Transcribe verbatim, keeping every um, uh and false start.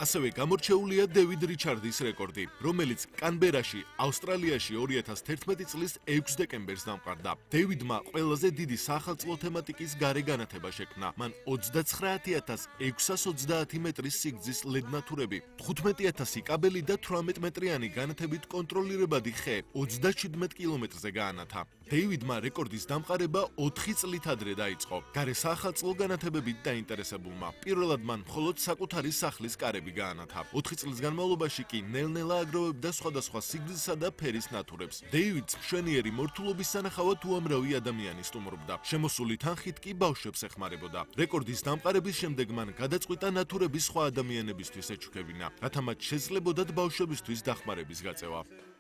ასევე გამორჩეულია დევიდ რიჩარდის რეკორდი, რომელიც კანბერაში, ავსტრალიაში ორი ათას თერთმეტი წლის ექვსი დეკემბერს დამყარდა. დევიდმა ყველაზე დიდი სახელმწიფო თემატიკის გარე განათება შექმნა. მან ოცდაცხრაათი ათას ექვსას ოცდაათი მეტრის სიგრძის ლედნათურები, თხუთმეტი ათასი კაბელი და თვრამეტ მეტრიანი განათებით კონტროლირებადი ხე ოცდაჩვიდმეტ კილომეტრზე გაანათა. დევიდმა რეკორდის დამყარება ოთხი წლით ადრე დაიწყო. გარე სახელმწიფო განათებებით დაინტერესებულმა. პირველად მან მხოლოდ საკუთარი სახლის კარები გაანათა. ოთხი წლის განმავლობაში კი ნელ-ნელა აგროვებდა სხვადასხვა სიგრძისა და ფერის ნათურებს. დევიდს მშვენიერი მორთულობის სანახავად უამრავი ადამიანი სტუმრობდა. შემოსული თანხით კი ბავშვებს ეხმარებოდა. რეკორდის დამყარების შემდეგ მან გადაწყვიტა ნათურების სხვა ადამიანებისთვის ეჩუქებინა, რათა მათ შეძლებოდათ ბავშვებისთვის დახმარების გაწევა.